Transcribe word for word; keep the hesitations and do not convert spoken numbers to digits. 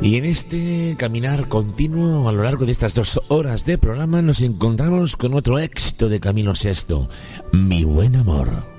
Y en este caminar continuo a lo largo de estas dos horas de programa nos encontramos con otro éxito de Camilo Sesto, Mi Buen Amor.